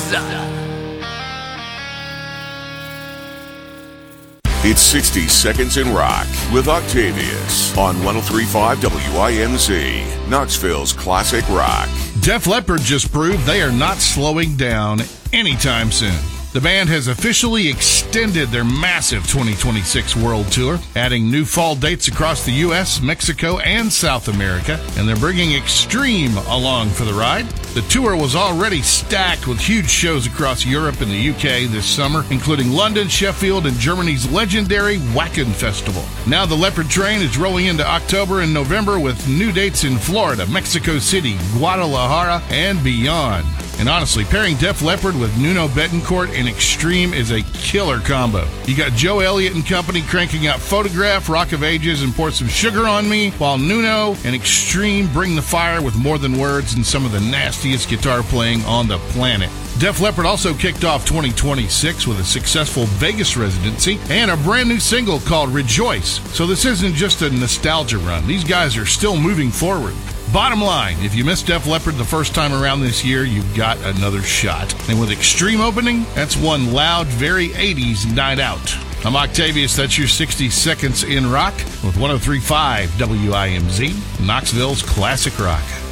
It's 60 Seconds in Rock with Octavius on 103.5 WIMZ, Knoxville's classic rock. Def Leppard just proved they are not slowing down anytime soon. The band has officially extended their massive 2026 world tour, adding new fall dates across the U.S., Mexico, and South America, and they're bringing Extreme along for the ride. The tour was already stacked with huge shows across Europe and the U.K. this summer, including London, Sheffield, and Germany's legendary Wacken Festival. Now the Leopard train is rolling into October and November with new dates in Florida, Mexico City, Guadalajara, and beyond. And honestly, pairing Def Leppard with Nuno Bettencourt and Extreme is a killer combo. You got Joe Elliott and company cranking out Photograph, Rock of Ages, and Pour Some Sugar on Me, while Nuno and Extreme bring the fire with More Than Words and some of the nastiest guitar playing on the planet. Def Leppard also kicked off 2026 with a successful Vegas residency and a brand new single called Rejoice. So this isn't just a nostalgia run. These guys are still moving forward. Bottom line, if you missed Def Leppard the first time around this year, you've got another shot. And with Extreme opening, that's one loud, very 80s night out. I'm Octavius, that's your 60 Seconds in Rock with 103.5 WIMZ, Knoxville's classic rock.